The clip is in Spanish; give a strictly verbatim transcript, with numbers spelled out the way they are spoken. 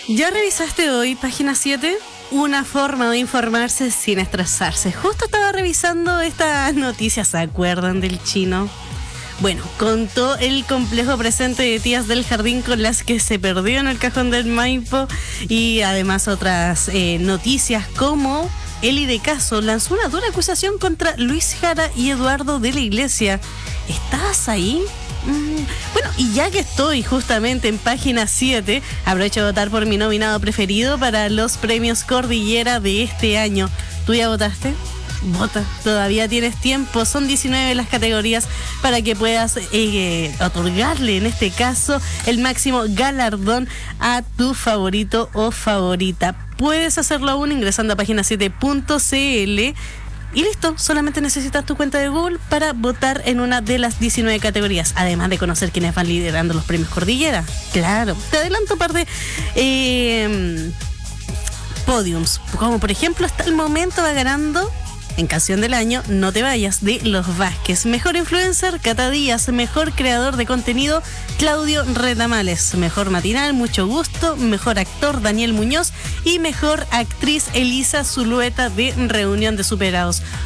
¿Ya revisaste hoy página siete? Una forma de informarse sin estresarse. Justo estaba revisando estas noticias, ¿se acuerdan del chino? Bueno, contó el complejo presente de tías del jardín con las que se perdió en el cajón del Maipo y además otras eh, noticias como Eli de Caso lanzó una dura acusación contra Luis Jara y Eduardo de la Iglesia. ¿Estás ahí? Mm, bueno, y ya que estoy justamente en página siete, aprovecho de votar por mi nominado preferido para los premios Cordillera de este año. ¿Tú ya votaste? Vota, todavía tienes tiempo, son diecinueve las categorías para que puedas eh, otorgarle en este caso el máximo galardón a tu favorito o favorita. Puedes hacerlo aún ingresando a página siete punto c l y listo, solamente necesitas tu cuenta de Google para votar en una de las diecinueve categorías, además de conocer quiénes van liderando los premios Cordillera. Claro, te adelanto un par de eh, podiums, como por ejemplo hasta el momento va ganando en Canción del Año No Te Vayas de Los Vázquez. Mejor influencer, Cata Díaz. Mejor creador de contenido, Claudio Retamales. Mejor matinal, Mucho Gusto. Mejor actor, Daniel Muñoz. Y mejor actriz, Elisa Zulueta de Reunión de Superados.